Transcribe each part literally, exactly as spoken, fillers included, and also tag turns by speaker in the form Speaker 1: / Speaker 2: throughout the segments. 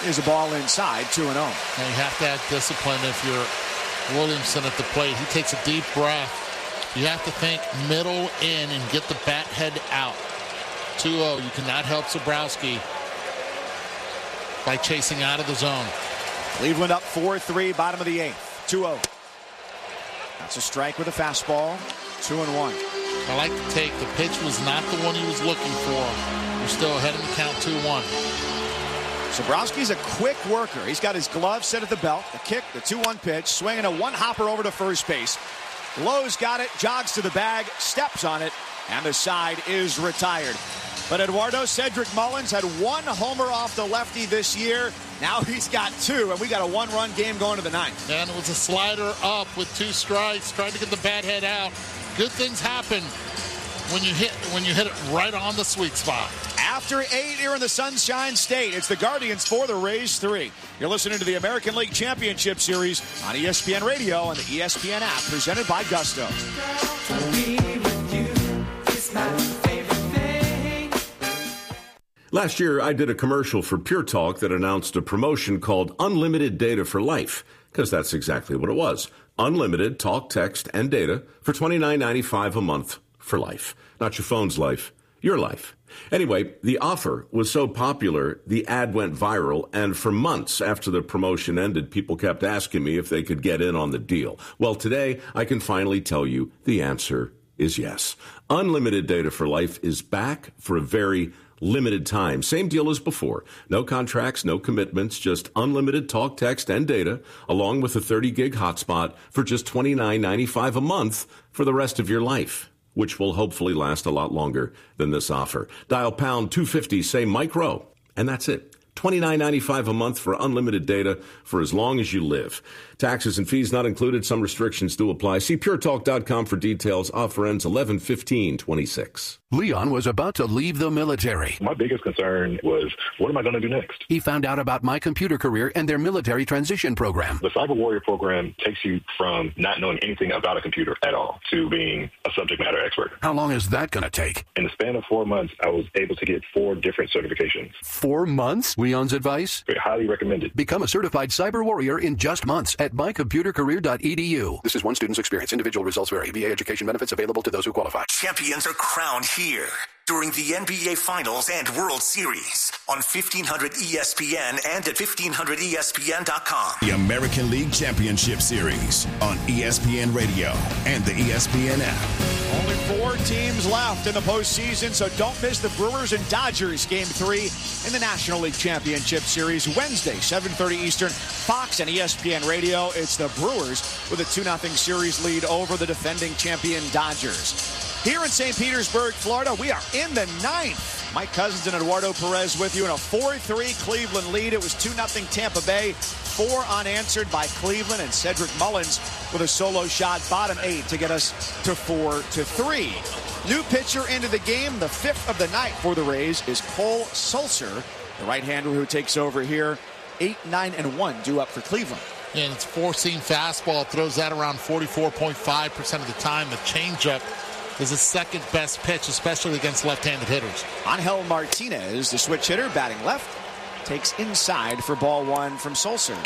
Speaker 1: Here's a ball inside, two and oh.
Speaker 2: Now you have to have discipline if you're Williamson at the plate. He takes a deep breath. You have to think middle in and get the bat head out. two oh. You cannot help Zabrowski by chasing out of the zone.
Speaker 1: Cleveland up four three, bottom of the eighth. two oh. That's a strike with a fastball. two and one.
Speaker 2: I like the take. The pitch was not the one he was looking for. We're still ahead in the count, two one.
Speaker 1: Zabrowski's a quick worker. He's got his glove set at the belt. The kick, the two one pitch, swinging a one-hopper over to first base. Lowe's got it, jogs to the bag, steps on it, and the side is retired. But Eduardo, Cedric Mullins had one homer off the lefty this year. Now he's got two, and we got a one-run game going to the ninth.
Speaker 2: And it was a slider up with two strikes, trying to get the bat head out. Good things happen when you hit when you hit it right on the sweet spot.
Speaker 1: After eight here in the Sunshine State, it's the Guardians four, the Rays three. You're listening to the American League Championship Series on E S P N Radio and the E S P N app, presented by Gusto.
Speaker 3: Last year, I did a commercial for Pure Talk that announced a promotion called Unlimited Data for Life, because that's exactly what it was. Unlimited talk, text, and data for twenty-nine ninety-five a month for life. Not your phone's life, your life. Anyway, the offer was so popular, the ad went viral, and for months after the promotion ended, people kept asking me if they could get in on the deal. Well, today, I can finally tell you the answer is yes. Unlimited Data for Life is back for a very limited time. Same deal as before. No contracts, no commitments, just unlimited talk, text, and data, along with a thirty gig hotspot for just twenty-nine ninety-five a month for the rest of your life, which will hopefully last a lot longer than this offer. Dial pound two fifty, say micro, and that's it. twenty-nine ninety-five a month for unlimited data for as long as you live. Taxes and fees not included. Some restrictions do apply. See pure talk dot com for details. Offer ends eleven fifteen twenty-six.
Speaker 4: Leon was about to leave the military.
Speaker 5: My biggest concern was, what am I going to do next?
Speaker 4: He found out about My Computer Career and their military transition program.
Speaker 5: The Cyber Warrior program takes you from not knowing anything about a computer at all to being a subject matter expert.
Speaker 4: How long is that going to take?
Speaker 5: In the span of four months, I was able to get four different certifications.
Speaker 4: Four months? Leon's advice?
Speaker 5: Very highly recommended.
Speaker 4: Become a certified cyber warrior in just months at my computer career dot e d u. This is one student's experience. Individual results vary. V A education benefits available to those who qualify.
Speaker 6: Champions are crowned here during the N B A Finals and World Series on fifteen hundred E S P N and at fifteen hundred E S P N dot com.
Speaker 7: The American League Championship Series on E S P N Radio and the E S P N app.
Speaker 1: Only four teams left in the postseason, so don't miss the Brewers and Dodgers Game three in the National League Championship Series Wednesday, seven thirty Eastern, Fox and E S P N Radio. It's the Brewers with a two nothing series lead over the defending champion Dodgers. Here in Saint Petersburg, Florida, we are in the ninth. Mike Cousins and Eduardo Perez with you in a four three Cleveland lead. It was two nothing Tampa Bay, four unanswered by Cleveland, and Cedric Mullins with a solo shot, bottom eight to get us to four to three. New pitcher into the game, the fifth of the night for the Rays, is Cole Sulser, the right-hander who takes over here. eight, nine, and one due up for Cleveland.
Speaker 2: And it's four-seam fastball, throws that around forty-four point five percent of the time. The changeup is his second best pitch, especially against left-handed hitters.
Speaker 1: Angel Martinez, the switch hitter, batting left, takes inside for ball one from Sulser.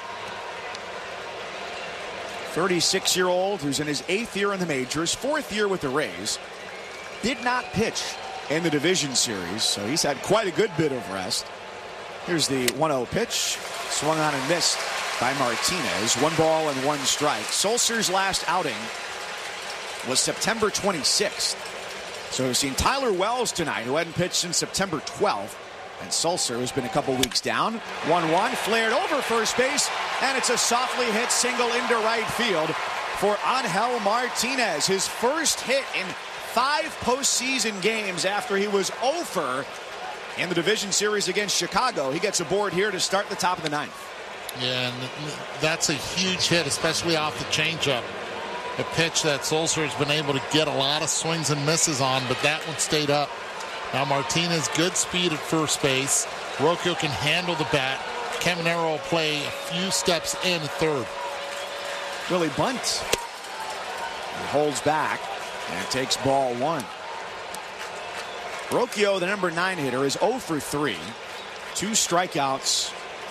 Speaker 1: thirty-six-year-old who's in his eighth year in the majors, fourth year with the Rays, did not pitch in the division series, so he's had quite a good bit of rest. Here's the one oh pitch, swung on and missed by Martinez. One ball and one strike. Sulser's last outing was September twenty-sixth. So we've seen Tyler Wells tonight, who hadn't pitched since September twelfth. And Sulser has been a couple weeks down. one one, flared over first base, and it's a softly hit single into right field for Angel Martinez. His first hit in five postseason games after he was oh for in the division series against Chicago. He gets aboard here to start the top of the ninth.
Speaker 2: Yeah, and that's a huge hit, especially off the changeup. A pitch that Sulser has been able to get a lot of swings and misses on, but that one stayed up. Now Martinez, good speed at first base. Rocchio can handle the bat. Caminero will play a few steps in at third.
Speaker 1: Willie Bunt. He holds back and takes ball one. Rocchio, the number nine hitter, is oh for three. Two strikeouts